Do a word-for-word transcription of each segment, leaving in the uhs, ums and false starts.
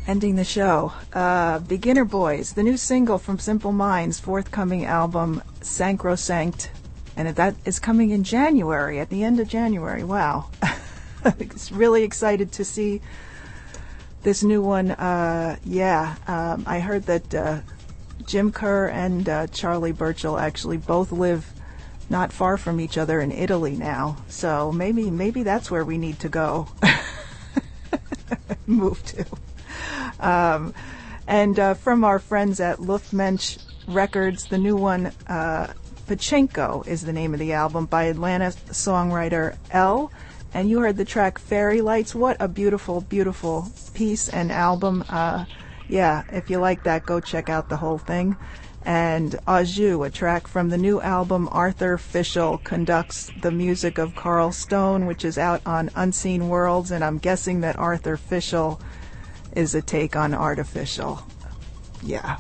Ending the show. Uh, Beginner Boys, the new single from Simple Minds' forthcoming album, Sancrosanct. And that is coming in January, at the end of January. Wow. It's really excited to see this new one. Uh, yeah, um, I heard that uh, Jim Kerr and uh, Charlie Burchill actually both live not far from each other in Italy now. So maybe maybe that's where we need to go. Move to. Um, and uh, from our friends at Luftmensch Records, the new one, uh, Pachinko is the name of the album by Atlanta songwriter L. And you heard the track Fairy Lights. What a beautiful, beautiful piece and album. Uh, yeah, if you like that, go check out the whole thing. And Au Jus, a track from the new album Arthur Fischel conducts the music of Carl Stone, which is out on Unseen Worlds. And I'm guessing that Arthur Fischel is a take on Artificial. Yeah.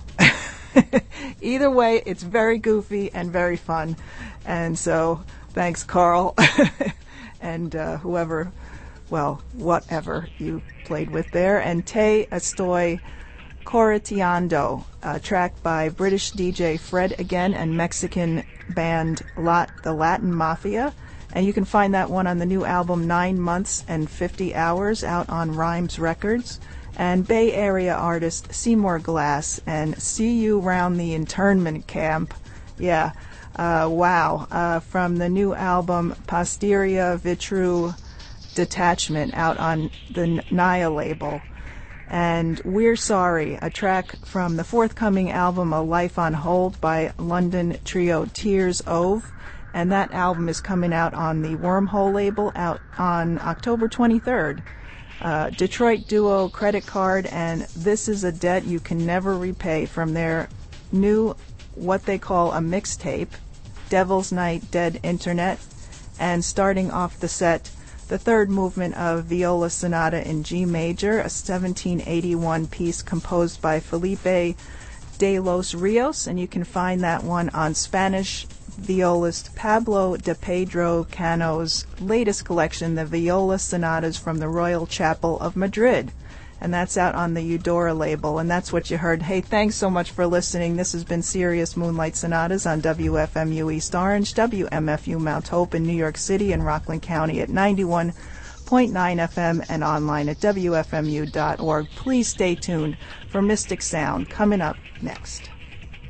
Either way, it's very goofy and very fun. And so, thanks, Carl. And uh, whoever, well, whatever you played with there. And Te Estoy Coreteando, a track by British D J Fred Again and Mexican band Lat- the Latin Mafia. And you can find that one on the new album Nine Months and fifty Hours out on Rhymes Records. And Bay Area artist Seymour Glass and See You Round the Internment Camp. Yeah. Uh, wow, uh, from the new album Posteria Vitru Detachment out on the Naya label. And We're Sorry, a track from the forthcoming album A Life on Hold by London trio Tears Ove. And that album is coming out on the Wormhole label out on October twenty-third. Uh, Detroit duo Credit Card and This Is a Debt You Can Never Repay from their new, what they call a mixtape, Devil's Night Dead Internet. And starting off the set, the third movement of Viola Sonata in G Major, a seventeen eighty-one piece composed by Felipe de los Rios, and you can find that one on Spanish violist Pablo de Pedro Cano's latest collection, the Viola Sonatas from the Royal Chapel of Madrid. And that's out on the Eudora label, and that's what you heard. Hey, thanks so much for listening. This has been Serious Moonlight Sonatas on W F M U East Orange, W M F U Mount Hope in New York City and Rockland County at ninety-one point nine F M and online at W F M U dot org. Please stay tuned for Mystic Sound coming up next.